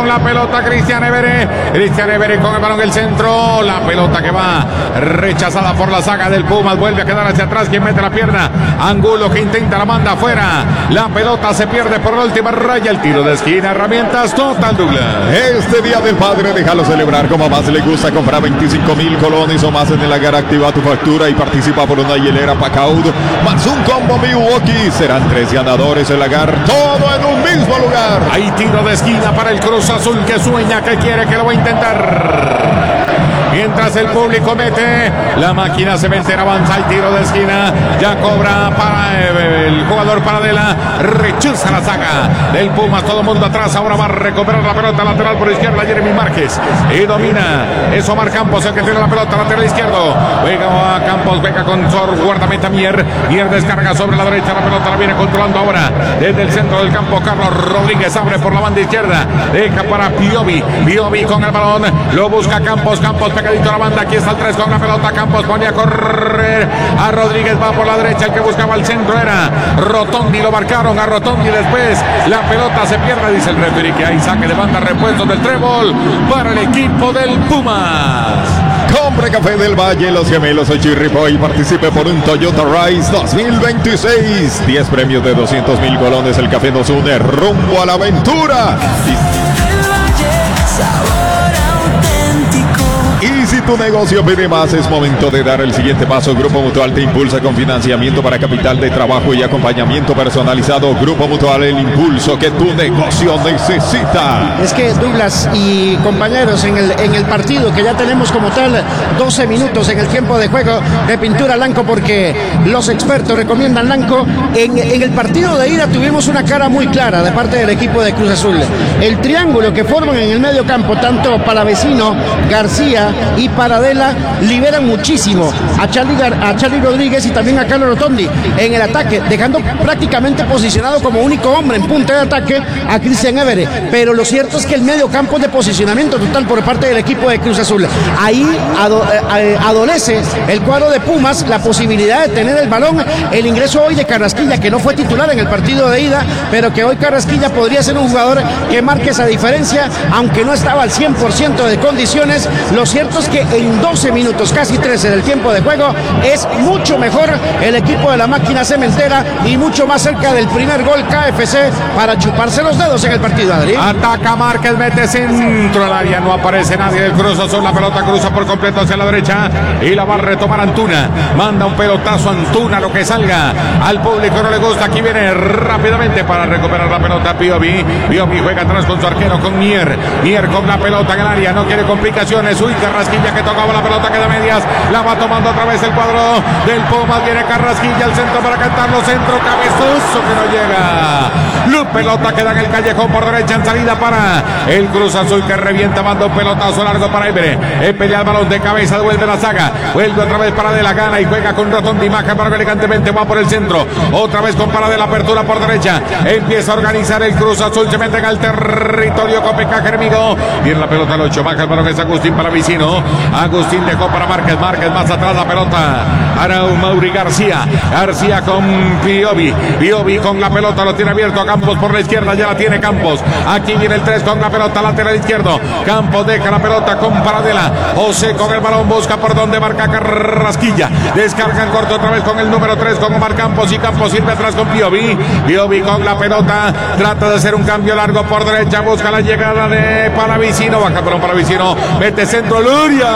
con la pelota Cristian Évere. Cristian Évere con el balón del centro. La pelota que va rechazada por la saga del Pumas. Vuelve a quedar hacia atrás. Quien mete la pierna. Angulo que intenta, la manda afuera. La pelota se pierde por la última raya. El tiro de esquina. Herramientas Total Douglas. Este Día del Padre, déjalo celebrar como más le gusta. Compra 25,000 colones o más en el Lagar. Activa tu factura y participa por una hielera Pacaud más un combo Milwaukee. Serán 3 ganadores el Lagar. Todo en un mismo lugar. Hay tiro de esquina para el Cruz Azul, que sueña, que quiere, que lo va a intentar. Mientras el público mete, la máquina cementera avanza. El tiro de esquina, ya cobra para el jugador Paradela. Rechuza la saga del Pumas, todo el mundo atrás. Ahora va a recuperar la pelota lateral por izquierda Jeremy Márquez. Y domina, es Omar Campos el que tiene la pelota lateral izquierdo. Juega a Campos, venga con Sor, guardameta Mier. Mier descarga sobre la derecha, la pelota la viene controlando ahora desde el centro del campo. Carlos Rodríguez abre por la banda izquierda. Deja para Piovi. Piovi con el balón, lo busca Campos. Campos pegadito a la banda, aquí está el 3 con la pelota. Campos pone a correr a Rodríguez, va por la derecha, el que buscaba el centro era Rotondi, lo marcaron a Rotondi. Después la pelota se pierde, dice el referee que hay saque de banda, repuesto del trébol para el equipo del Pumas. Compre Café del Valle, Los Gemelos o Chirripó y participe por un Toyota Rise 2026. 10 premios de 200,000 colones. El café nos une rumbo a la aventura. Y si tu negocio pide más, es momento de dar el siguiente paso. Grupo Mutual te impulsa con financiamiento para capital de trabajo y acompañamiento personalizado. Grupo Mutual, el impulso que tu negocio necesita. Es que Douglas y compañeros, en el partido que ya tenemos como tal 12 minutos en el tiempo de juego de pintura Lanco, porque los expertos recomiendan Lanco. En el partido de ida tuvimos una cara muy clara de parte del equipo de Cruz Azul. El triángulo que forman en el medio campo, tanto Palavecino, García y Paradela, liberan muchísimo a Charly Rodríguez y también a Carlos Rotondi en el ataque, dejando prácticamente posicionado como único hombre en punta de ataque a Cristian Évere. Pero lo cierto es que el medio campo es de posicionamiento total por parte del equipo de Cruz Azul. Ahí adolece el cuadro de Pumas la posibilidad de tener el balón. El ingreso hoy de Carrasquilla, que no fue titular en el partido de ida, pero que hoy Carrasquilla podría ser un jugador que marque esa diferencia, aunque no estaba al 100% de condiciones. Lo cierto es que en 12 minutos, casi 13 del tiempo de juego, es mucho mejor el equipo de la máquina cementera y mucho más cerca del primer gol KFC para chuparse los dedos en el partido, Adri. Ataca Márquez, mete centro al área, no aparece nadie del Cruz Azul. La pelota cruza por completo hacia la derecha y la va a retomar Antuna. Manda un pelotazo Antuna, lo que salga al público no le gusta. Aquí viene rápidamente para recuperar la pelota Piovi. Piovi juega atrás con su arquero, con Mier. Mier con la pelota en el área, no quiere complicaciones. Uy, Carrasquilla que tocaba la pelota, queda medias, la va tomando otra vez el cuadro del Pumas. Viene Carrasquilla al centro para cantarlo, centro, cabezazo que no llega. La pelota queda en el callejón por derecha en salida para el Cruz Azul, que revienta, manda un pelotazo largo para Évere. Pelea el balón de cabeza, devuelve la saga, vuelve otra vez para De la Gana y juega con Rotondi. Maja para elegantemente, va por el centro, otra vez con para de la apertura por derecha, empieza a organizar el Cruz Azul, se mete en el territorio con pecaje enemigo. Viene la pelota al 8, baja el balón, es Agustín Palavecino. Agustín dejó para Márquez, Márquez más atrás la pelota para Mauri García. García con Piovi, Piovi con la pelota, lo tiene abierto a Campos por la izquierda, ya la tiene Campos. Aquí viene el 3 con la pelota lateral izquierdo. Campos deja la pelota con Paradela. José con el balón busca por donde marca Carrasquilla. Descarga en corto otra vez con el número 3 con Omar Campos y Campos sirve atrás con Piovi. Piovi con la pelota, trata de hacer un cambio largo por derecha, busca la llegada de Palavecino, baja por un Palavecino, mete centro Luria.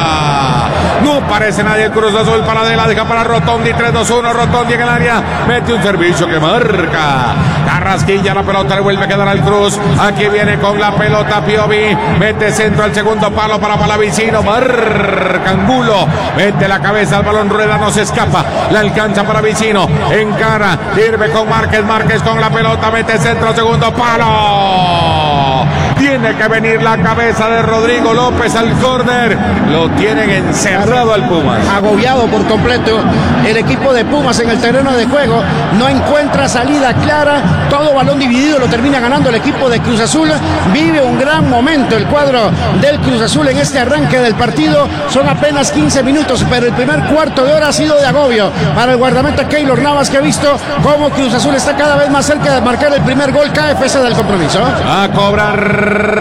No parece nadie el Cruz Azul. Paradela deja para Rotondi, 3-2-1, Rotondi en el área, mete un servicio que marca Carrasquilla, la pelota le vuelve a quedar al Cruz. Aquí viene con la pelota Piovi, mete centro al segundo palo para Palavecino, marca Angulo, mete la cabeza al balón, rueda, no se escapa, la alcanza Palavecino, encara, sirve con Márquez, Márquez con la pelota, mete centro al segundo palo. Tiene que venir la cabeza de Rodrigo López al córner. Lo tienen encerrado al Pumas. Agobiado por completo el equipo de Pumas en el terreno de juego. No encuentra salida clara. Todo balón dividido lo termina ganando el equipo de Cruz Azul. Vive un gran momento el cuadro del Cruz Azul en este arranque del partido. Son apenas 15 minutos, pero el primer cuarto de hora ha sido de agobio para el guardameta Keylor Navas, que ha visto cómo Cruz Azul está cada vez más cerca de marcar el primer gol KFC del compromiso. A cobrar